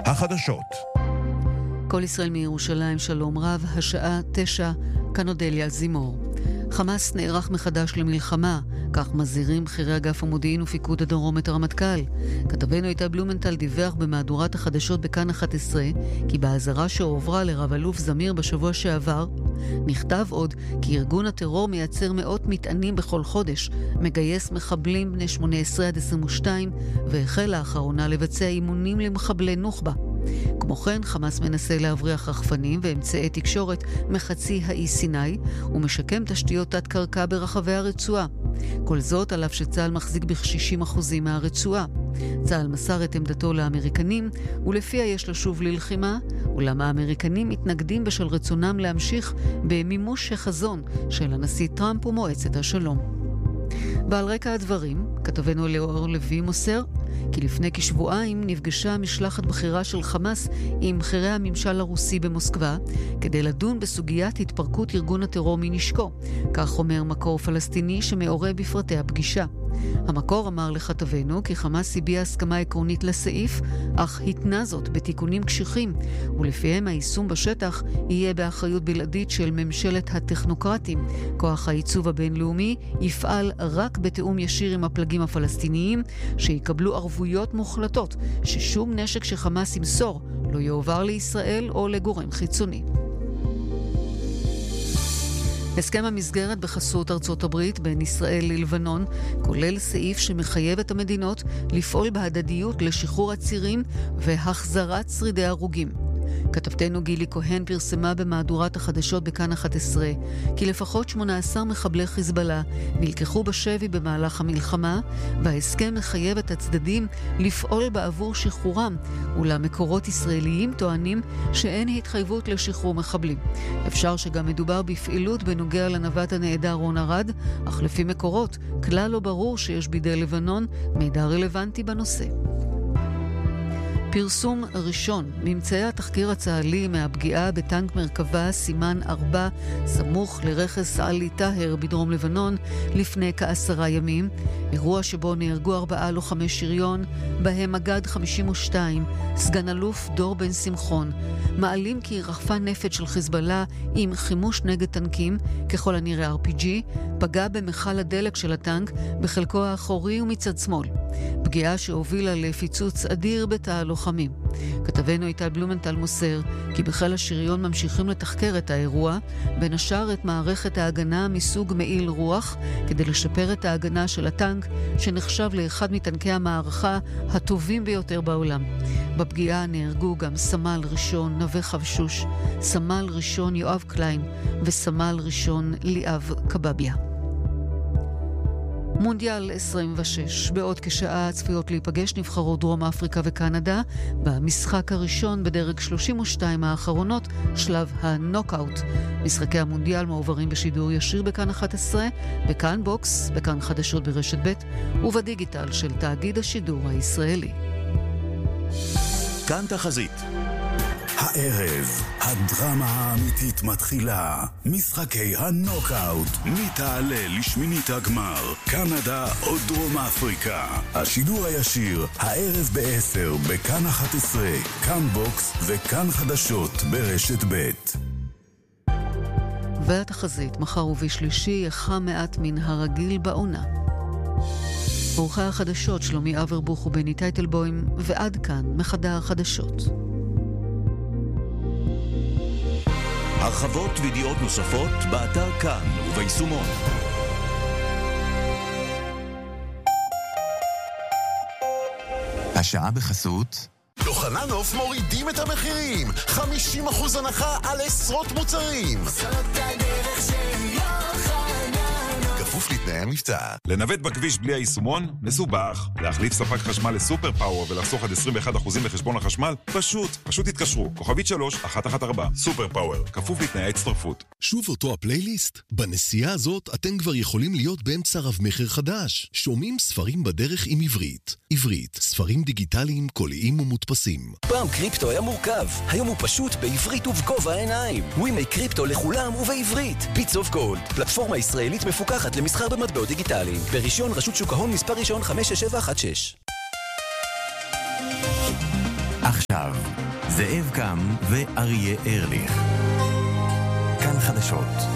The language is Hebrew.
החדשות. כל ישראל מירושלים, שלום רב, השעה 9, כאן אודליה זימור. חמאס נערך מחדש למלחמה, כך מזהירים בכירי אגף המודיעין ופיקוד הדרום את הרמטכ"ל. כתבנו איתי בלומנטל דיווח במהדורת החדשות בכאן 11, כי באזהרה שהועברה לרב אלוף זמיר בשבוע שעבר, נכתב עוד כי ארגון הטרור מייצר מאות מטענים בכל חודש, מגייס מחבלים בני 18 עד 22, והחל לאחרונה לבצע אימונים למחבלי נוח'בה. כמו כן, חמאס מנסה להבריח רחפנים ואמצעי תקשורת מחצי האי סיני, ומשקם תשתיות תת-קרקע ברחבי הרצועה. כל זאת על אף שצה"ל מחזיק ב-60% מהרצועה. צה"ל מסר את עמדתו לאמריקנים, ולפיה יש לשוב ללחימה, אולם האמריקנים מתנגדים בשל רצונם להמשיך במימוש החזון של הנשיא טראמפ ומועצת השלום. ועל רקע הדברים, כתבנו ליאור לוי מוסר, כי לפני כשבועיים נפגשה משלחת בחירה של חמאס עם בכירי הממשל הרוסי במוסקבה, כדי לדון בסוגיית התפרקות ארגון הטרור מנשקו. כך אומר מקור פלסטיני שמעורה בפרטי הפגישה. המקור אמר לכתבנו כי חמאס הביע הסכמה עקרונית לסעיף, אך התנה זאת בתיקונים קשיחים, ולפיהם היישום בשטח יהיה באחריות בלעדית של ממשלת הטכנוקרטים. כוח העיצוב הבינלאומי יפעל רק בתאום ישיר עם הפלגים הפלסטיניים, שיקבלו ערבויות מוחלטות ששום נשק שחמאס ימסור לא יועבר לישראל או לגורם חיצוני. הסכם המסגרת בחסות ארצות הברית בין ישראל ללבנון כולל סעיף שמחייב את המדינות לפעול בהדדיות לשחרור עצירים והחזרת שרידי הרוגים. כתבתנו גילי כהן פרסמה במהדורת החדשות בכאן 11 כי לפחות 18 מחבלי חיזבאללה נלקחו בשבי במהלך המלחמה, וההסכם מחייב את הצדדים לפעול בעבור שחרורם, אולם מקורות ישראליים טוענים שאין התחייבות לשחרור מחבלים. אפשר שגם מדובר בפעילות בנוגע לנווט הנעדר רון ארד, אך לפי מקורות כלל לא ברור שיש בידי לבנון מידע רלוונטי בנושא. פרסום ראשון, ממצאי התחקיר הצה"לי מהפגיעה בטנק מרכבה סימן 4 סמוך לרכס עלי טהר בדרום לבנון לפני כ10 ימים, אירוע שבו נהרגו 4 לוחמי שריון, בהם מג"ד 52, סגן אלוף דור בן שמחון. מעלים כי רחפן נפץ של חיזבאללה עם חימוש נגד טנקים, ככל הנראה RPG, פגע במכל הדלק של הטנק בחלקו האחורי ומצד שמאל. פגיעה שהובילה לפיצוץ אדיר בתא הלוחמים. כתבנו איתי בלומנטל מוסר כי בחיל השריון ממשיכים לתחקר את האירוע, בין השאר את מערכת ההגנה מסוג מעיל רוח, כדי לשפר את ההגנה של הטנק שנחשב לאחד מטנקי המערכה הטובים ביותר בעולם. בפגיעה נהרגו גם סמל ראשון נווה חבשוש, סמל ראשון יואב קליין וסמל ראשון ליאב קבביה. מונדיאל 26. בעוד כשעה צפויות להיפגש נבחרות דרום אפריקה וקנדה במשחק הראשון בדרג 32 האחרונות, שלב הנוקאוט. משחקי המונדיאל מעוברים בשידור ישיר בכאן 11, בכאן בוקס, בכאן חדשות ברשת ב' ובדיגיטל של תאגיד השידור הישראלי. כאן תחזית. הערב, הדרמה האמיתית מתחילה. משחקי הנוקאוט. מי תעלה לשמינית הגמר? קנדה או דרום אפריקה? השידור הישיר, הערב ב-10 בכאן 11, כאן בוקס וכאן חדשות ברשת ב'. והתחזית, מחר ובשלישי יחם מעט מן הרגיל בעונה. עורכי החדשות שלומי אברבוך ובני טייטלבוים, ועד כאן מחדר החדשות. הרחבות וידיעות נוספות באתר כאן וביישומון. השעה בחסות יוחננוף מורידים את המחירים, 50% הנחה על עשרות מוצרים. זאת הדרך של יוחננוף, כפוף לתנאי המבצע. לנווט בכביש בלי היישומון? מסובך. להחליף ספק חשמל לסופר פאוור ולחסוך עד 21% בחשבון החשמל? פשוט התקשרו. כוכבית 3114. סופר פאוור, כפוף לתנאי ההצטרפות. שוב אותו הפלייליסט? בנסיעה הזאת אתם כבר יכולים להיות באמצע רב מחר חדש. שומעים ספרים בדרך עם עברית. עברית, ספרים דיגיטליים, קוליים ומודפסים. פעם קריפטו היה מורכב, היום הוא פשוט בעברית ובגובה העיניים. ווימי קריפטו לכולם ובעברית. ביטס אוף גולד, פלטפורמה ישראלית מפוקחת למסחר במטבעות דיגיטליים. ברישיון רשות שוק ההון מספר רישיון 56716. עכשיו, זאב קם ואריה ארליך. כאן חדשות.